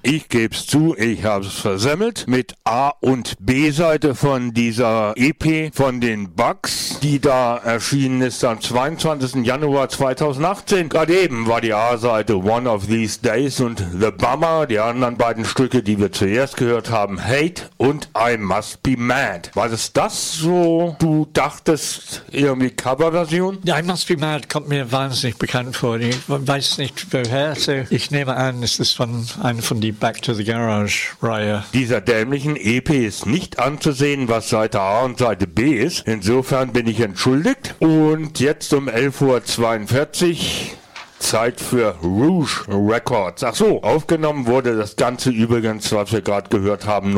ich geb's zu, ich hab's versemmelt, mit A- und B-Seite von dieser EP von den Bugs, die da erschienen ist am 22. Januar 2018. Gerade eben war die A-Seite One of These Days und The Bummer, die anderen beiden Stücke, die wir zuerst gehört haben, Hate und I Must Be Mad. War das so, du dachtest, irgendwie Coverversion? I Must Be Mad kommt mir wahnsinnig bekannt vor. Ich weiß nicht, woher. Ich nehme an, es ist von einer von die Back to the Garage-Reihe. Dieser dämlichen EP ist nicht anzusehen, was Seite A und Seite B ist. Insofern bin ich entschuldigt. Und jetzt um 11:42 Uhr Zeit für Rouge Records. Ach so, aufgenommen wurde das Ganze übrigens, was wir gerade gehört haben,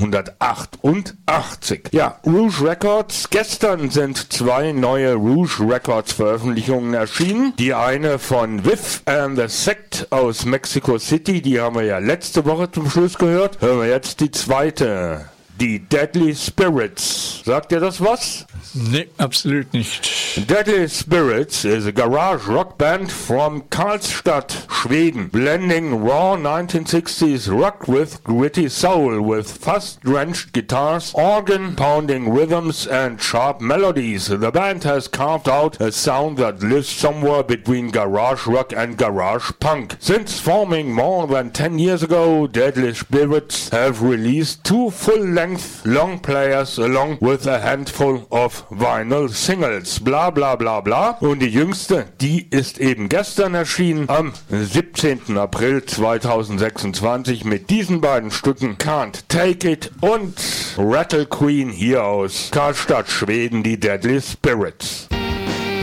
1988. Ja, Rouge Records. Gestern sind 2 neue Rouge Records Veröffentlichungen erschienen. Die eine von Viv and the Sect aus Mexico City, die haben wir ja letzte Woche zum Schluss gehört. Hören wir jetzt die zweite. Die Deadly Spirits. Sagt ihr das was? Nee, absolut nicht. Deadly Spirits is a garage rock band from Karlstad, Schweden, blending raw 1960s rock with gritty soul with fuzz-drenched guitars, organ-pounding rhythms and sharp melodies. The band has carved out a sound that lives somewhere between garage rock and garage punk. Since forming more than 10 years ago, Deadly Spirits have released 2 full-length long players along with a handful of vinyl singles. Bla bla bla bla. Und die jüngste, die ist eben gestern erschienen, am 17. April 2026 mit diesen beiden Stücken Can't Take It und Rattle Queen hier aus Karlstad, Schweden, die Deadly Spirits.